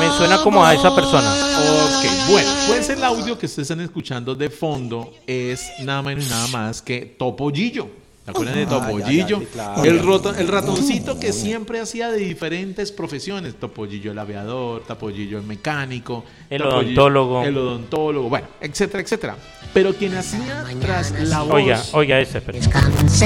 Me suena como a esa persona. Ok, bueno, pues el audio que ustedes están escuchando de fondo es nada menos y nada más que Topollillo. ¿Se acuerdan de Topollillo? sí, claro. El ratoncito que siempre hacía de diferentes profesiones. Topollillo el aviador, Topollillo el mecánico, El Topollillo odontólogo. el odontólogo, bueno, etcétera, etcétera. Pero quien hacía tras la voz... Oiga ese, pero.